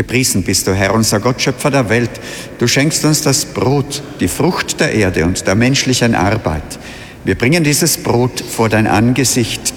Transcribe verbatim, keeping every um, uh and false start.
Gepriesen bist du, Herr, unser Gott, Schöpfer der Welt. Du schenkst uns das Brot, die Frucht der Erde und der menschlichen Arbeit. Wir bringen dieses Brot vor dein Angesicht,